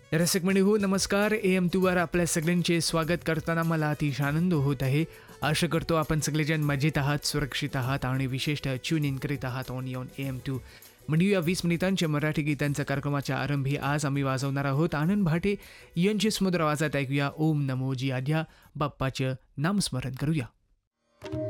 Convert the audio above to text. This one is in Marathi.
रसिक मंडळी हो नमस्कार. AM2 वर आपल्या सगळ्यांचे स्वागत करताना मला अतिशय आनंद होत आहे. आशा करतो आपण सगळेजण मजेत आहात, सुरक्षित आहात आणि विशेषतः ट्यून इन करीत आहात ऑन AM2. म्हणूया 20 मिनिटांच्या मराठी गीतांच्या कार्यक्रमाच्या आरंभी आज आम्ही वाजवणार आहोत आनंद भाटे यांची सुमधुर आवाजात ऐकूया ओम नमोजी आद्या बाप्पाचं नामस्मरण करूया.